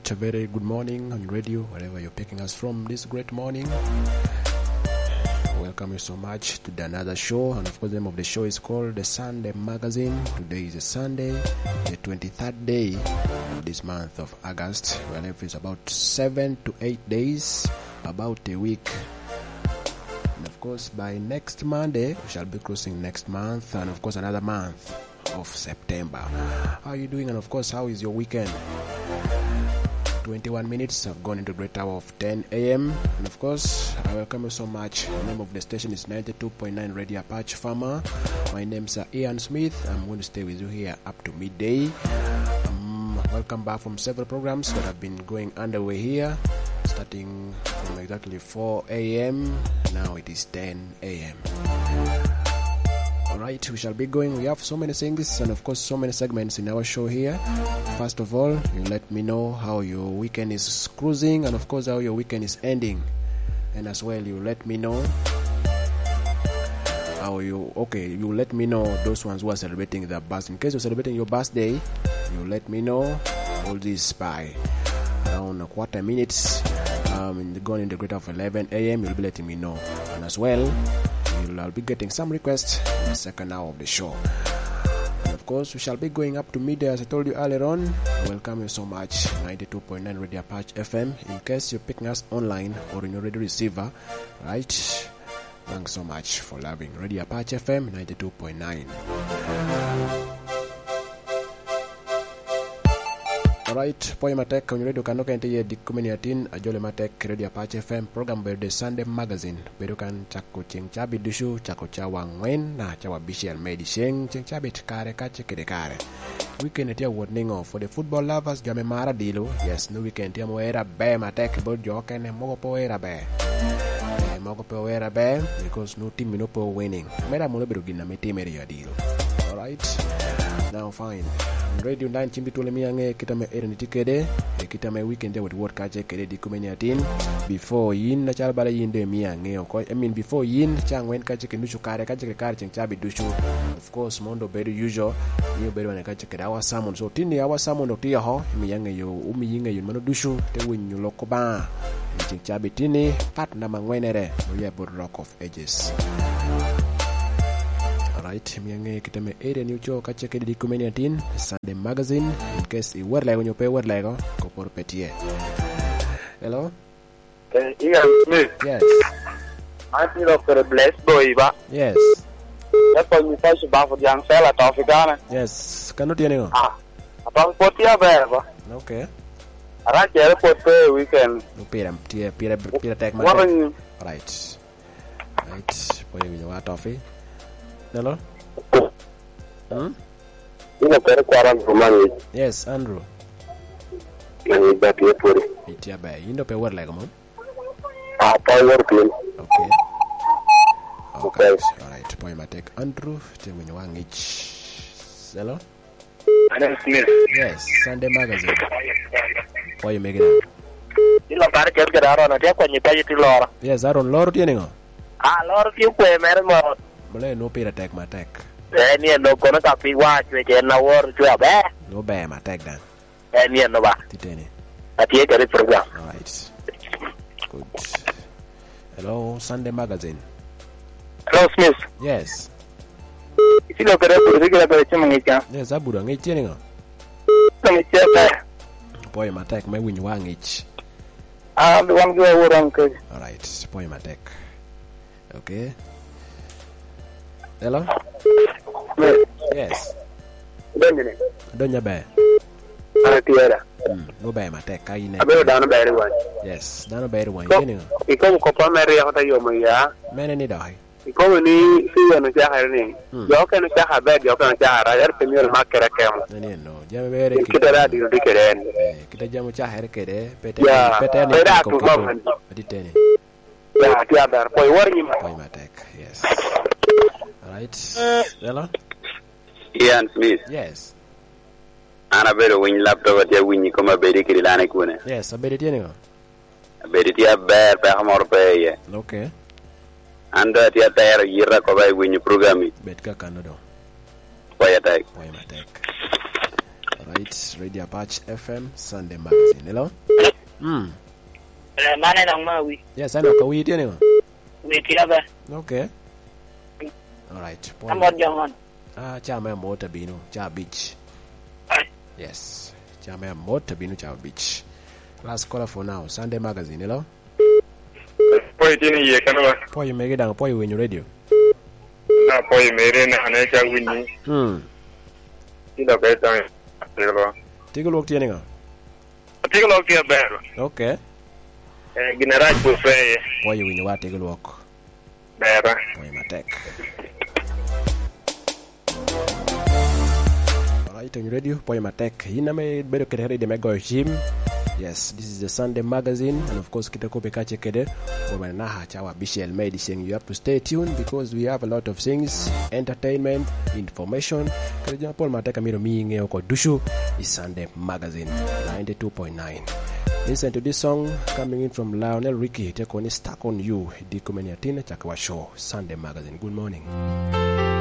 Alright, a very good morning on radio, wherever you're picking us from this great morning. Welcome you so much to another show, and of course the name of the show is called The Sunday Magazine. Today is a Sunday, the 23rd day of this month of August. Well, if it's about 7 to 8 days, about a week. And of course by next Monday, we shall be closing next month, and of course another month of September. How are you doing, and of course how is your weekend? 21 minutes have gone into the great hour of 10 a.m. And of course, I welcome you so much. The name of the station is 92.9 Radio Apache Farmer. My name is Ian Smith. I'm going to stay with you here up to midday. Welcome back from several programs that have been going underway here, starting from exactly 4 a.m. Now it is 10 a.m. Alright, we shall be going. We have so many things and of course so many segments in our show here. First of all, you let me know how your weekend is cruising, and of course how your weekend is ending. And as well, you let me know how you let me know those ones who are celebrating their birthday. In case you're celebrating your birthday, you let me know all this by around a quarter minutes. Going in the greater of 11 a.m. you'll be letting me know. And as well, I'll be getting some requests in the second hour of the show. And of course, we shall be going up to midday, as I told you earlier on. Welcome you so much, 92.9 Radio Apache FM. In case you're picking us online or in your radio receiver, right? Thanks so much for loving Radio Apache FM 92.9. Alright, po matek kwenye radio kanoka ente di kumeniatin ajole matek Radio Apache FM program by the Sunday Magazine. Bedo kan chako cheng chabi dushu chako chawa ngwen na chawa bishi al medi sheng cheng chabi tikare kache kede kare. Weekend etia warning off for the football lovers jame mara dilo. Yes, no weekend tia moera be matek bod joke ne mogo po era be. Mogo po era be because no team no po winning. Mera mulo bedo gina me team area dilo. Alright, now fine. Radio 9 chimbi tole miange kita me ereni tikede kita me weekend with work kache kede di kumeniatin before yin na chal bala yin de miange before yin changwen kache kenduchu kare kache kare cheng chabi dushu. Of course mondo bedo usual ni bedo wane kache kede awa salmon so tini awa salmon do tia ho miange yo yinge yo mano dushu te winyu loko ba cheng chabi tini pat na mangwenere no ye bod rock of ages. Alright, miange kita me area ni ucho kache kede di kumeniatin Sunday Magazine. In case I word lego nyope word lego ko por petie. Hello? Ian Smith. Yes. I feel of the blessed boy ba. Yes. Lepo mi fa ba for yang sela to Africana. Yes. Kano tiene go? Apa potia ba. Okay. Ara kere pote weekend. No pira tag ma. Right. Right. Poye winyo wa tofi. Hello? Ina kere kwaran kumani. Yes, Andrew. Nani ba pia pori. Itia ba. Indo pe word like mo. Power pin. Okay. Okay. Alright. Poye ma take Andrew te winyo wa ngich. Hello? Ian Smith. Yes, Sunday Magazine. Poye megina. Ilo kare kere Aaron atia kwenye page ti loro. Yes, Aaron loro tiene go. Loro ti kwe mere mo. Bole no pira tag ma tag. Ni no kono ka pi wa chwe na wor chwe ba. No ba ma tag dan. Ni no ba. Titene. Atie kare program. All right. Good. Hello, Sunday Magazine. Hello Smith. Yes. Ilo kare pori kare kare chimangika. Yes, abura ngi tiene ngo. Ngi chepe. Boy ma tag mai winyo wa ngich. Bi wan gwe woran ke. All right. Boy ma tag. Okay. Hello? Yes. Donya ba. Tiara. No ba ma tek kai ne. Abe dano ba ri wan. Yes, dano ba ri wan yene. Iko ko pa mere ya ta yo mo ya. Mene ni dai. Iko ni si ya no ja har ni. Yo ka no ja ha ba yo ka no ja har yar premier ma kere kem. Ne no, jame bere ki. Kita ra di ro dikere. Kita jamu cha har kede pete pete ni ko ko. Aditene. Ya ti adar poi warni ma. Poi ma tek. Yes. Right. Hello? Ian Smith. Yes. Ana bedo win laptop at ya win koma bedi kiri lane kune. Yes, abedi tiene go. Abedi tia ber pe hamor pe ye. Okay. Anda tia tayar yira ko bay win programi. Bet ka kanodo. Paya tak. Poi ma tek. Alright, Radio Apache FM Sunday Magazine. Hello? Mana nang mawi. Yes, I know. Can we hear you? We tiaba. Okay. Alright. Amod jangan. Chama Mota Bino, Cha Beach. Yes. Chama Mota Bino, Cha Beach. Last caller for now. Sunday Magazine. Hello? Poi tini ye kanwa. Poi you make it down. Poi you win your radio. Na poi mere na anacha winni. Ila beta. Take a look at you. Take a look here, bear. Okay. General buffet. Poi you win your take a look. Bear. Poi my tech. Alright, on your radio. Poi my tech. You know me better get ready to make go gym. Yes, this is the Sunday Magazine, and of course, kita kope kache kede. Wamanaha chawa BCL Medi saying you have to stay tuned because we have a lot of things, entertainment, information. Kaya Paul Mateka miro miinge oko dushu is Sunday Magazine 92.9. Listen to this song coming in from Lionel Richie. Take on Stuck on You. Di kumenya tina chakawa show Sunday Magazine. Good morning.